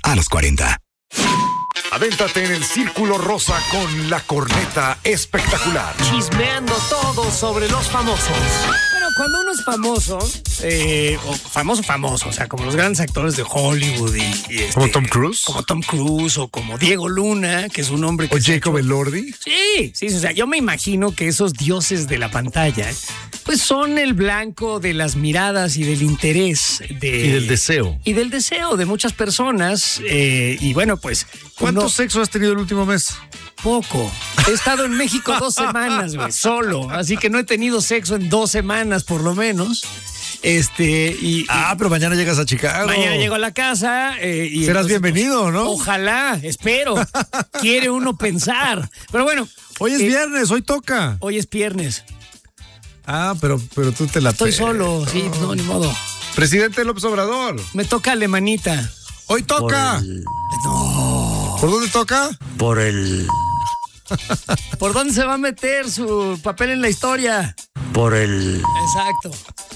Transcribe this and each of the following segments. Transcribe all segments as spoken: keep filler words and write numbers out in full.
a los cuarenta. Adéntrate en el Círculo Rosa con la corneta espectacular. Chismeando todo sobre los famosos. Bueno, cuando uno es famoso, eh, o famoso, famoso, o sea, como los grandes actores de Hollywood y, y este, ¿Como Tom Cruise? Como Tom Cruise o como Diego Luna, que es un hombre que... ¿O Jacob Elordi? Sí, sí, o sea, yo me imagino que esos dioses de la pantalla, pues son el blanco de las miradas y del interés de... Y del deseo. Y del deseo de muchas personas. Eh, y bueno, pues... ¿Cuánto uno, sexo has tenido el último mes? Poco. He estado en México dos semanas, güey, solo. Así que no he tenido sexo en dos semanas, por lo menos. Este, y... Ah, y, pero mañana llegas a Chicago. Mañana llego a la casa. Eh, y Serás entonces, bienvenido, pues, ¿no? Ojalá, espero. Quiere uno pensar. Pero bueno. Hoy es eh, viernes, hoy toca. Hoy es viernes. Ah, pero, pero tú te la... Estoy pe- solo, sí, no, ni modo. Presidente López Obrador. Me toca alemanita. Hoy toca. Por el, No. ¿Por dónde toca? por el, ¿Por dónde se va a meter su papel en la historia? por el, Exacto.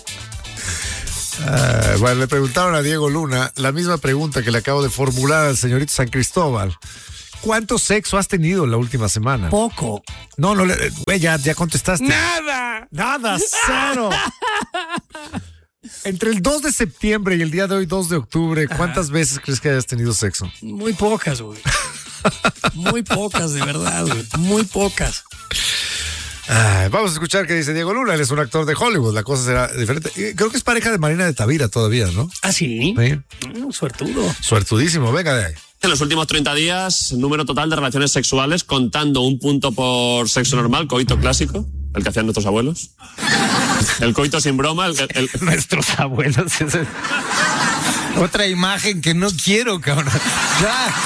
Ah, bueno, le preguntaron a Diego Luna la misma pregunta que le acabo de formular al señorito San Cristóbal. ¿Cuánto sexo has tenido la última semana? Poco. No, no, le- güey, ya, ya contestaste. Nada. Nada, cero. Entre el dos de septiembre y el día de hoy, dos de octubre, ¿cuántas veces crees que hayas tenido sexo? Muy pocas, güey. Muy pocas, de verdad, güey. Muy pocas. Ah, vamos a escuchar qué dice Diego Luna. Él es un actor de Hollywood. La cosa será diferente. Y creo que es pareja de Marina de Tavira todavía, ¿no? ¿Ah, sí? Sí. Mm, suertudo. Suertudísimo. Venga de ahí. En los últimos treinta días, número total de relaciones sexuales, contando un punto por sexo normal, coito clásico, el que hacían nuestros abuelos. El coito sin broma, el, el, Nuestros abuelos. Esa es otra imagen que no quiero, cabrón. Ya.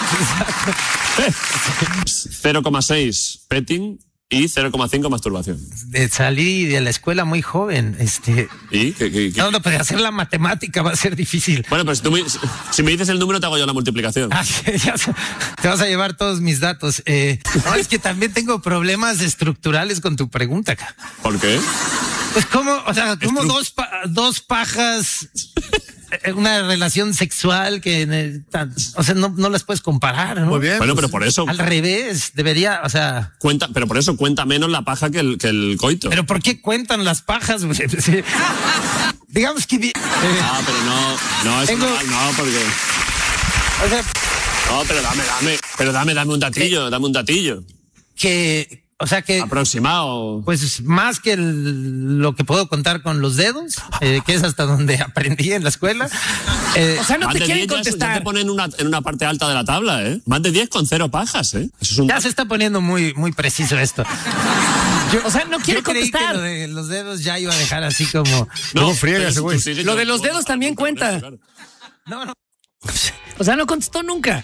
cero coma seis petting y cero coma cinco masturbación. De salí de la escuela muy joven. Este, ¿Y? ¿Qué, qué, qué? no, no, pero hacer la matemática va a ser difícil. Bueno, pues si, tú me, si me dices el número, te hago yo la multiplicación. Ah, ya sé. Te vas a llevar todos mis datos. Eh, no, es que también tengo problemas estructurales con tu pregunta, cabrón. ¿Por qué? Pues cómo, o sea, como Estru- dos, pa- dos pajas, eh, una relación sexual que, eh, tan- o sea, no, no las puedes comparar, ¿no? Muy bien. Bueno, pues, pero por eso Al revés, debería, o sea, cuenta, pero por eso cuenta menos la paja que el, que el coito. pero ¿por qué cuentan las pajas? güey? Sí. Digamos que, vi- eh, Ah, pero no, no, es Tengo- normal, no, porque... o sea, No, pero dame, dame, pero dame, dame un datillo, dame un datillo. que, o sea que, Aproximado. pues más que el- lo que puedo contar con los dedos, eh, que es hasta donde aprendí en la escuela. eh, O sea, no Más te de quieren diez ya, eso ya contestar. te ponen en una, en una parte alta de la tabla, ¿eh? Más de diez con cero pajas, ¿eh? Eso es un... ya se está poniendo muy, muy preciso esto. O sea, no quiere Yo creí que contestar. lo de los dedos ya iba a dejar así como, ¿Cómo friega pero ese si güey? tú sigues, Lo yo de los puedo dedos estar también con cuenta. eso, claro. no, no. O sea, no contestó nunca.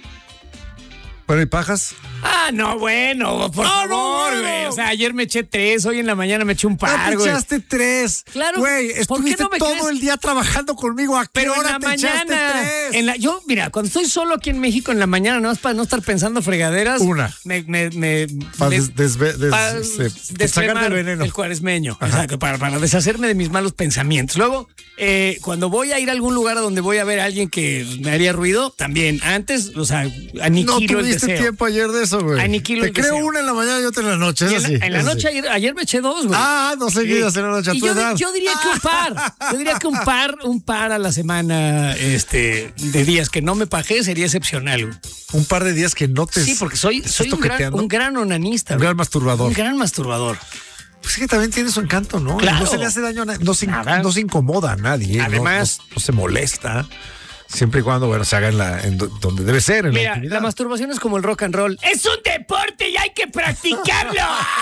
¿Pero y pajas? Ah, no, bueno, por Ah, no, favor, bueno. güey. O sea, ayer me eché tres, hoy en la mañana me eché un Ah, par, te güey. echaste tres. Claro. Güey, ¿Por qué estuviste no me todo crees? el día trabajando conmigo. ¿A qué Pero en hora la te echaste mañana. tres? En la, yo, mira, cuando estoy solo aquí en México en la mañana, no es para no estar pensando fregaderas. Una. Me, me, me, Para me- des- desve- des- para este, descremar sacarte el veneno. el cuaresmeño. O sea, que para, para deshacerme de mis malos pensamientos. Luego, eh, cuando voy a ir a algún lugar a donde voy a ver a alguien que me haría ruido, también. Antes, o sea, No aniquilo el tuviste deseo. tiempo ayer de eso, güey. Aniquilo Te el creo deseo. una en la mañana y otra en la noche. Y Eso en, la- sí, en la eso noche, sí. ayer, ayer me eché dos, güey. Ah, dos seguidas Sí. en la noche a Y tu yo, di- edad. yo diría que un par. Yo diría que un par, un par a la semana este, de días que no me pajé sería excepcional, güey. Un par de días que no te... Sí, porque soy, ¿estás soy un gran, toqueteando? un gran onanista. Un güey. gran masturbador. Un gran masturbador. Pues es que también tiene su encanto, ¿no? Claro. No se le hace daño a nadie. No se, Nada. no se incomoda a nadie. ¿no? Además- No, no se molesta. Siempre y cuando, bueno, se haga en, la, en do- donde debe ser, en la Mira, intimidad. la masturbación es como el rock and roll. ¡Es un deporte y hay que practicarlo!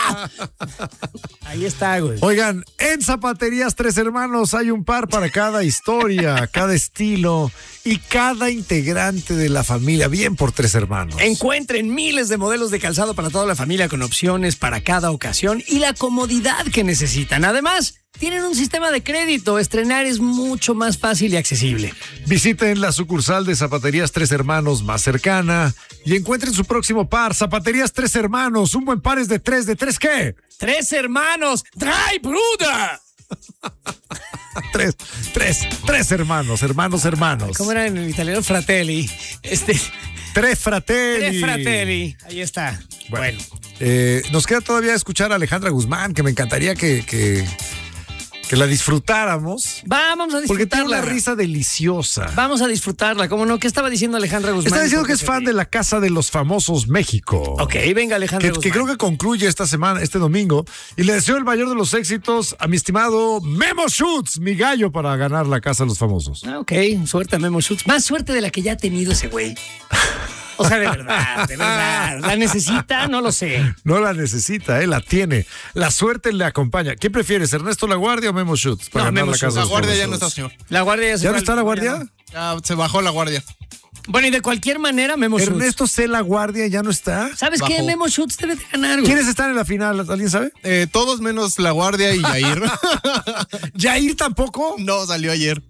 Ahí está, güey. Oigan, en Zapaterías Tres Hermanos hay un par para cada historia, cada estilo y cada integrante de la familia. Bien por Tres Hermanos. Encuentren miles de modelos de calzado para toda la familia con opciones para cada ocasión y la comodidad que necesitan. Además, tienen un sistema de crédito. Estrenar es mucho más fácil y accesible. Visiten la sucursal de Zapaterías Tres Hermanos más cercana y encuentren su próximo par. Zapaterías Tres Hermanos. Un buen par es de tres. ¿De tres qué? ¡Tres hermanos! ¡Drei Bruder! tres, tres, tres hermanos, hermanos, hermanos. ¿Cómo era en el italiano? Fratelli. Este, Tres fratelli. tres fratelli. Ahí está. Bueno, eh, nos queda todavía escuchar a Alejandra Guzmán, que me encantaría que, que, que la disfrutáramos. Va, vamos a Porque tiene disfrutarla. una risa deliciosa. Vamos a disfrutarla, ¿cómo no? ¿Qué estaba diciendo Alejandra Guzmán? Está diciendo que es fan de la Casa de los Famosos México. Ok, venga Alejandra Que, Guzmán. que creo que concluye esta semana, este domingo. Y le deseo el mayor de los éxitos a mi estimado Memo Schutz, mi gallo, para ganar la Casa de los Famosos. Ah, ok, suerte a Memo Schutz. Más suerte de la que ya ha tenido ese güey. O sea, de verdad, de verdad. ¿La necesita? No lo sé. No la necesita, eh, la tiene. La suerte le acompaña. ¿Quién prefieres, Ernesto La Guardia o Memo Schutz? Para No, ganar Memo la Casa Schutz. de La los guardia ya no Famosos? está, señor. La guardia ya se ¿Ya fue no al- está la Guardia? Ya se bajó la guardia. Bueno, y de cualquier manera, Memo Schutz. Ernesto C. La Guardia ya no está. ¿Sabes qué? Bajó. Memo Schutz debe de ganar, güey. ¿Quiénes están en la final? ¿Alguien sabe? Eh, todos menos la guardia y Yair. ¿Yair tampoco? No, salió ayer.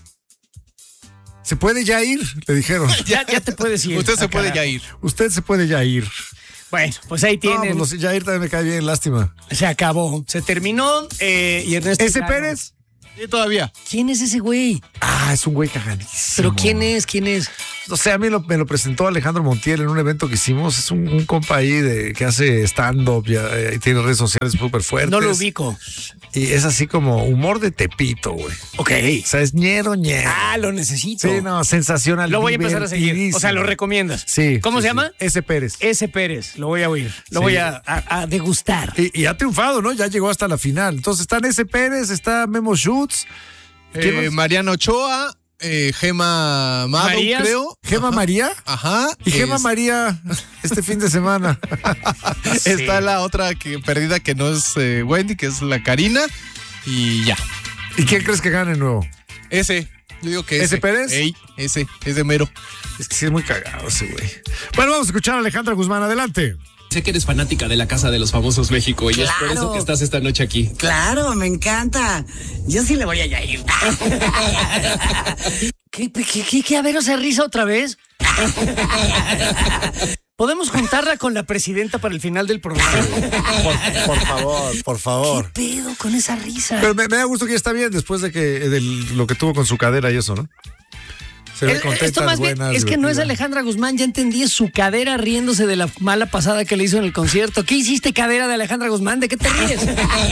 ¿Se puede ya ir? Le dijeron. Ya, ya te puedes ir. Usted se Ah, puede carajo. ya ir. Usted se puede ya ir. Bueno, pues ahí No, tienen. pues los Yair también me cae bien, lástima. Se acabó. Se terminó. Eh, y Ernesto. ¿Ese ganó. Pérez? Sí, todavía. ¿Quién es ese güey? Ah, es un güey cagadísimo. ¿Pero quién es? ¿Quién es? O sea, a mí lo- me lo presentó Alejandro Montiel en un evento que hicimos. Es un, un compa ahí de, que hace stand-up y, eh, y tiene redes sociales súper fuertes. No lo ubico. Y es así como humor de Tepito, güey. Ok. O sea, es ñero, ñero. Ah, lo necesito. Sí, no, sensacional. Lo voy a empezar a seguir. O sea, lo recomiendas. Sí. ¿Cómo sí, se sí. llama? Ese Pérez. Ese Pérez. Lo voy a oír. Lo Sí. voy a, a- a degustar. Y, y ha triunfado, ¿no? Ya llegó hasta la final. Entonces están ese Pérez, está Memo Schutz. ¿Quién Eh, más? Mariano Ochoa, eh, Gema Mado, ¿Marías? creo. Gema Ajá. María. Ajá. Y Gema Es- María este fin de semana. Está la otra que perdida que no es eh, Wendy, que es la Karina. Y ya. ¿Y quién crees que gane nuevo? Ese. Yo digo que ¿Ese ese. Pérez? Ey, ese. Es de mero. Es que sí es muy cagado ese güey. Bueno, vamos a escuchar a Alejandra Guzmán. Adelante. Sé que eres fanática de la Casa de los Famosos México y es por eso Claro. que estás esta noche aquí. Claro, me encanta. Yo sí le voy a Yair. ¿Qué, qué, qué, qué? A ver, o sea, risa otra vez. ¿Podemos juntarla con la presidenta para el final del programa? Por, por favor, por ¿Qué favor. pedo con esa risa? Pero me, me da gusto que ya está bien después de que de lo que tuvo con su cadera y eso, ¿no? Se ve Eh, contenta, Esto más bien buena, es que no es divertida. Alejandra Guzmán, ya entendí, es su cadera riéndose de la mala pasada que le hizo en el concierto. ¿Qué hiciste, cadera de Alejandra Guzmán? ¿De qué te ríes?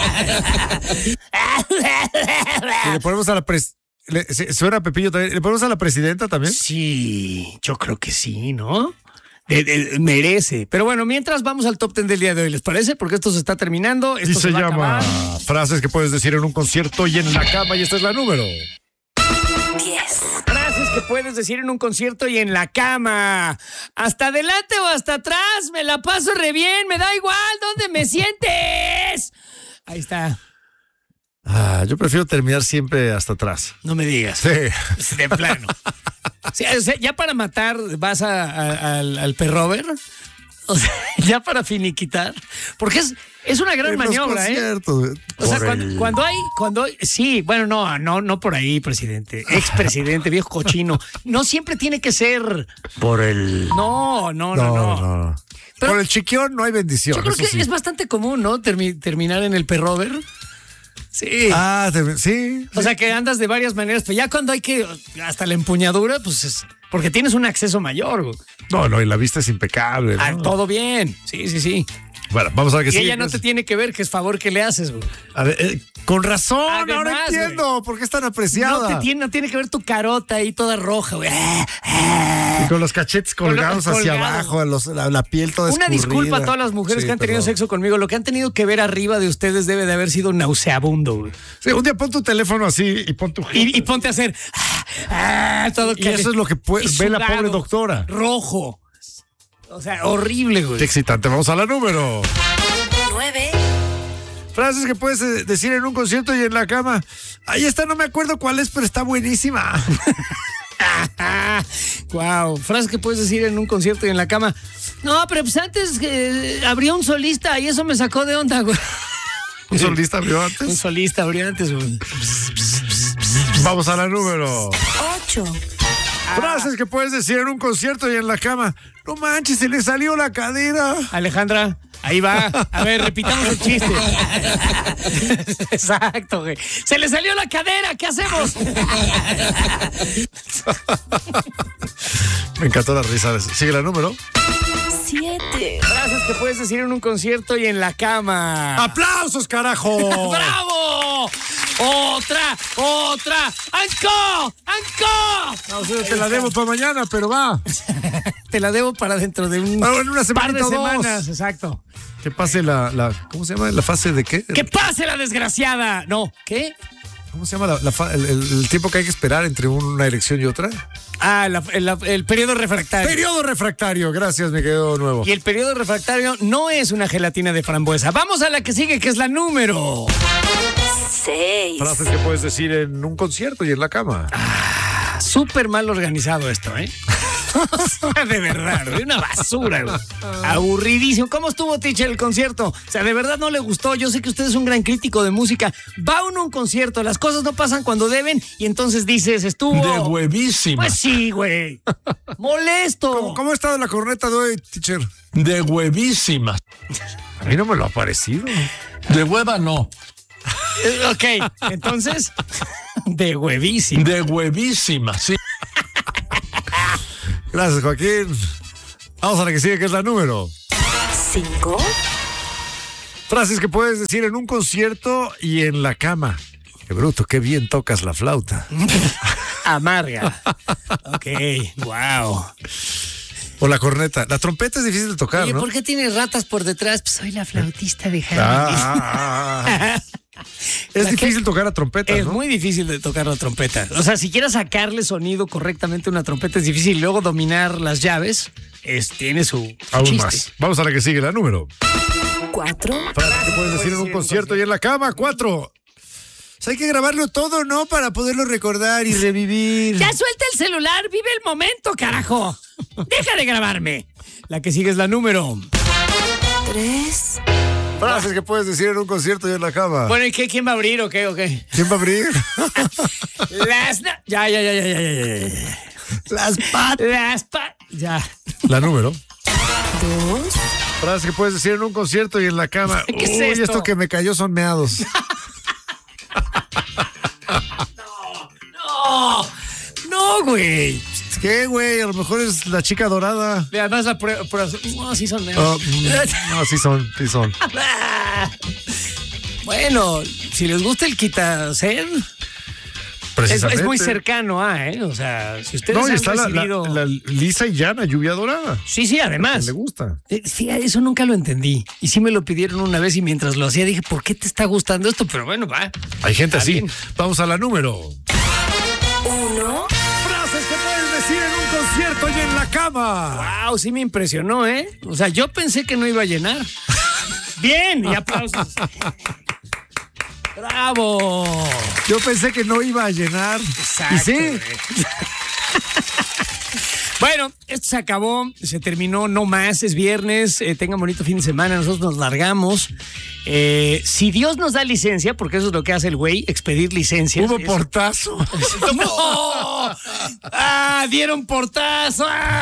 Y le ponemos a la pres... le- se- ¿Suena Pepillo también? ¿Le ponemos a la presidenta también? Sí, yo creo que sí, ¿no? De- de- merece. Pero bueno, mientras vamos al top ten del día de hoy, ¿les parece? Porque esto se está terminando. Esto Y se, se va a llama acabar. frases que puedes decir en un concierto y en la cama, y esta es la número. Frases que puedes decir en un concierto y en la cama. Hasta adelante o hasta atrás, me la paso re bien, me da igual dónde me sientes. Ahí está, Ah, yo prefiero terminar siempre hasta atrás. no me digas. Sí. De plano. Sí, o sea, ya para matar vas a- a- al, al perrover. O sea, ya para finiquitar. Porque es, es una gran En los maniobra, ¿eh? conciertos, güey. O sea, Por cuando, el- cuando hay, cuando hay- sí, bueno, no, no, no por ahí, presidente, expresidente, viejo cochino. No siempre tiene que ser. Por el... No, no, no, no. no, no. Pero- Por el chiquión no hay bendición. Yo creo eso que sí. es bastante común, ¿no? Termi- terminar en el perrover. Sí. Ah, te- sí. O sea, que andas de varias maneras, pero ya cuando hay que, hasta la empuñadura, pues es, porque tienes un acceso mayor, güey. No, no, y la vista es impecable. ¿no? Ah, todo bien. Sí, sí, sí. Bueno, vamos a ver qué Y sigue. ella no te tiene que ver, que es favor que le haces, güey. A ver, eh, con razón, Además, ahora entiendo por qué es tan No apreciada. te tiene, no tiene que ver tu carota ahí toda roja, güey. Y con los cachetes colgados Con los- hacia colgados. abajo, los- la, la piel toda Una escurrida. disculpa a todas las mujeres Sí, que han tenido perdón. sexo conmigo. Lo que han tenido que ver arriba de ustedes debe de haber sido nauseabundo, güey. Sí, un día pon tu teléfono así y pon tu... Y, y ponte a hacer ah, todo Y eso es lo que puede- y ve la sudado, pobre doctora. Rojo. O sea, horrible, Qué güey. excitante. Vamos a la número. nueve. Frases que puedes eh, decir en un concierto y en la cama. Ahí está, no me acuerdo cuál es, pero está buenísima. Wow, frases que puedes decir en un concierto y en la cama. No, pero pues antes eh, abrió un solista y eso me sacó de onda, güey. ¿Un solista abrió Un antes? solista abrió antes, güey. Vamos a la número. ocho. Frases que puedes decir en un concierto y en la cama. No manches, se le salió la cadera. Alejandra, ahí va. A ver, repitamos el chiste. Exacto, güey. Se le salió la cadera, ¿qué hacemos? Me encantó la risa. Sigue la número. Siete. Frases que puedes decir en un concierto y en la cama. ¡Aplausos, carajo! ¡Bravo! ¡Otra! ¡Otra! ¡Anco! ¡Anco! No, o sea, te la debo para mañana, pero va. Te la debo para dentro de un Ah, en una par de semanita o dos. semanas. Exacto. Que pase la, la. ¿Cómo se llama? ¿La fase de qué? ¡Que pase la desgraciada! No, ¿qué? ¿Cómo se llama la, la fa- el, el- el tiempo que hay que esperar entre una erección y otra? Ah, la- el, el periodo refractario. Periodo refractario. Gracias, me quedó nuevo. Y el periodo refractario no es una gelatina de frambuesa. Vamos a la que sigue, que es la número. Seis. Frases que puedes decir en un concierto y en la cama. Súper mal organizado esto, ¿eh? De verdad, de una basura, güey. Aburridísimo. ¿Cómo estuvo, teacher, el concierto? O sea, de verdad no le gustó. Yo sé que usted es un gran crítico de música. Va uno a un concierto, las cosas no pasan cuando deben y entonces dices, estuvo... De huevísima. Pues sí, güey. Molesto. ¿Cómo, ¿Cómo ha estado la corneta de hoy, teacher? De huevísima. A mí no me lo ha parecido. De hueva no. Eh, Ok, entonces, de huevísimo. De huevísima, sí. Gracias, Joaquín. Vamos a la que sigue, que es la número. Cinco. Frases que puedes decir en un concierto y en la cama. Qué bruto, qué bien tocas la flauta. Amarga. Ok, wow. O la corneta. La trompeta es difícil de tocar, Oye, ¿no? ¿por qué tienes ratas por detrás? Pues soy la flautista de Harry. Ah, ah, ah. Es La difícil que- tocar la trompeta, Es ¿no? muy difícil de tocar la trompeta. O sea, si quieres sacarle sonido correctamente a una trompeta es difícil. Luego dominar las llaves es, tiene su, su Aún chiste. más. Vamos a la que sigue, la número. Cuatro. Frases que puedes decir en un concierto y en la cama. Cuatro. O sea, hay que grabarlo todo, ¿no? Para poderlo recordar y revivir. Ya suelta el celular, vive el momento, carajo. Deja de grabarme. La que sigue es la número. Tres. Frases que puedes decir en un concierto y en la cama. Bueno, ¿y qué? ¿Quién va a abrir o qué? ¿O qué? ¿Quién va a abrir? Las... na- Ya, ya, ya, ya, ya, ya, ya, ya. Las patas. Las pa... Ya. La número. Dos. Frases que puedes decir en un concierto y en la cama. ¿Qué es Uy, esto? esto que me cayó son meados. No, no, güey. ¿Qué, güey? A lo mejor es la chica dorada. Y además la prueba... No, sí son menos. Oh, mm, no, sí son, sí son. Bueno, si les gusta el quitaser, es, Precisamente. es muy cercano a, ¿eh? O sea, si ustedes No, y han está la, la- recibido... la lisa y llana, lluvia dorada. Sí, sí, además. Le gusta. Eh, Fíjate, eso nunca lo entendí. Y sí me lo pidieron una vez y mientras lo hacía dije, ¿por qué te está gustando esto? Pero bueno, va. Hay gente Está así. bien. Vamos a la número. Uno. Frases que puedes decir en un concierto y en la cama. Wow, sí me impresionó, ¿eh? O sea, yo pensé que no iba a llenar. Bien, y aplausos. ¡Bravo! Yo pensé que no iba a llenar. Exacto, y sí. güey. Bueno, esto se acabó, se terminó, no más, es viernes, eh, tengan bonito fin de semana, nosotros nos largamos. Eh, si Dios nos da licencia, porque eso es lo que hace el güey, expedir licencias. Hubo es- portazo. ¡No! ¡Ah! ¡Dieron portazo!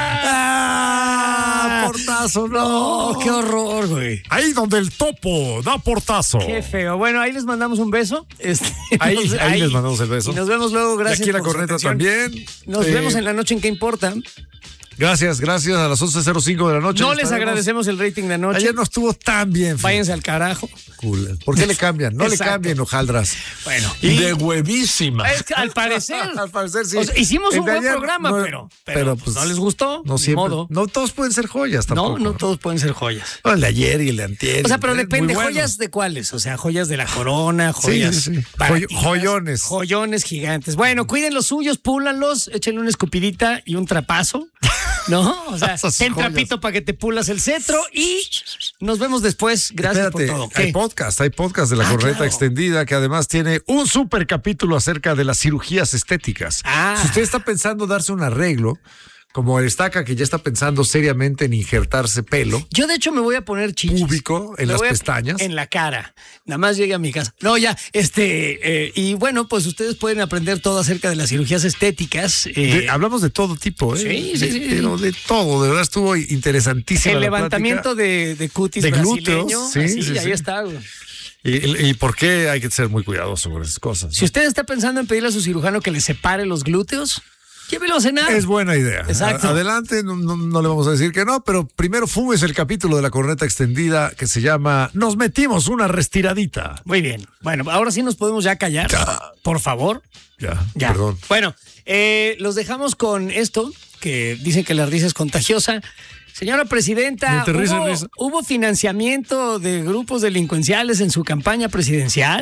¡Ah! Ah, portazo, no. ¡No! ¡Qué horror, güey! Ahí donde el topo da portazo. ¡Qué feo! Bueno, ahí les mandamos un beso. Este, Ahí, nos- ahí les mandamos el beso. Y nos vemos luego, Y gracias. aquí la por su corneta atención. también. Nos Eh, vemos en la noche en ¿Qué importa? Gracias, gracias. A las once cero cinco de la noche. No les estaremos. agradecemos el rating de anoche. Ayer no estuvo tan bien. Váyanse al carajo. Cool. ¿Por qué le cambian? No le Exacto. cambien, hojaldras. Bueno. Y de huevísima. Es que al parecer. Al parecer sí. O sea, hicimos El un de buen ayer, programa, no, pero, pero, pues, no les gustó. No ni siempre. modo. No todos pueden ser joyas tampoco. No, no todos pueden ser joyas. No, el de ayer y el de antier. O sea, pero eh, depende, muy bueno. joyas de cuáles. O sea, joyas de la corona, Sí, joyas. sí, sí. baratillas, Joy- joyones. Joyones gigantes. Bueno, cuiden los suyos, púlanlos, échenle una escupidita y un trapazo. ¿No? O sea, Esas ten joyas. trapito para que te pulas el cetro y nos vemos después. Gracias Espérate, por todo. hay ¿Qué? podcast, hay podcast de la Ah, corneta claro. extendida que además tiene un super capítulo acerca de las cirugías estéticas. Ah. Si usted está pensando darse un arreglo, como el estaca que ya está pensando seriamente en injertarse pelo Yo de hecho me voy a poner chichis. púbico en Me las voy a- pestañas. En la cara. Nada más llegue a mi casa. No, ya, este, eh, y bueno, pues ustedes pueden aprender todo acerca de las cirugías estéticas. eh, De- hablamos de todo tipo, ¿eh? Sí, sí, De- sí. Pero de todo, de verdad estuvo interesantísimo. el levantamiento de, de cutis De brasileño. glúteos, sí, así, sí, ahí sí. está, güey. Y, y por qué hay que ser muy cuidadoso con esas cosas. Si ¿no? usted está pensando en pedirle a su cirujano que le separe los glúteos, llévelo a cenar. Es buena idea. Exacto. A- Adelante, no, no- no le vamos a decir que no, pero primero fumes el capítulo de la corneta extendida que se llama Nos metimos una restiradita. Muy bien. Bueno, ahora sí nos podemos ya callar. Por favor. Ya, Ya. perdón. Bueno, eh, los dejamos con esto, que dicen que la risa es contagiosa. Señora presidenta, No te ríes, ¿hubo, risa. ¿hubo financiamiento de grupos delincuenciales en su campaña presidencial?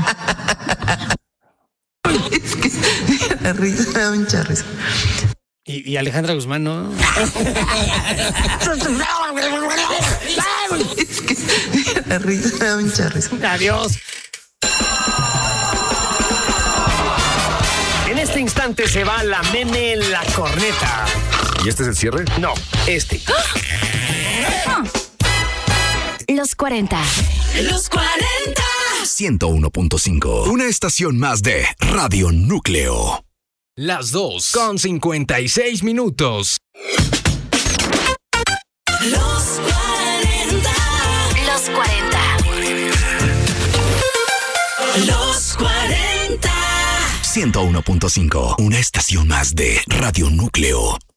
La risa, me da mucha risa. Y, y Alejandra Guzmán, ¿no? Es que la risa, me da mucha risa. Adiós. En este instante se va la meme la corneta. ¿Y este es el cierre? No, este. Los cuarenta. Los cuarenta. ciento uno punto cinco. Una estación más de Radio Núcleo. Las dos con cincuenta y seis minutos. Los cuarenta. Los cuarenta. Los cuarenta. ciento uno punto cinco. Una estación más de Radio Núcleo.